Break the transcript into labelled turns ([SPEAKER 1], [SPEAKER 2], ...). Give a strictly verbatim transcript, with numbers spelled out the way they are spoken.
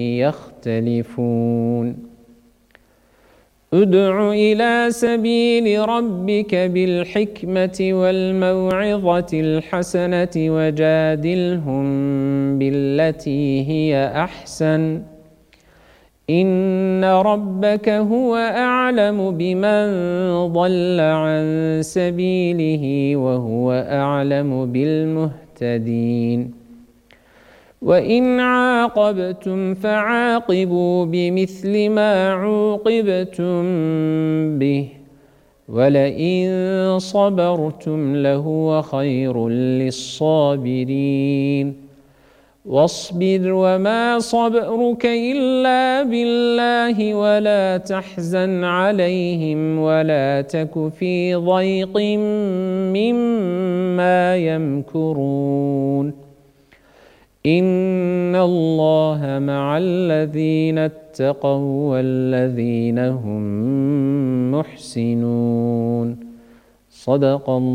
[SPEAKER 1] يختلفون ادع إلى سبيل ربك بالحكمة والموعظة الحسنة وجادلهم بالتي هي أحسن إن ربك هو أعلم بمن ضل عن سبيله وهو أعلم بالمهتدين وإن عاقبتم فعاقبوا بمثل ما عوقبتم به ولئن صبرتم لهو خير للصابرين واصبر وما صبرك إلا بالله ولا تحزن عليهم ولا تك في ضيق مما يمكرون إن الله مع الذين اتقوا والذين هم محسنون صدق الله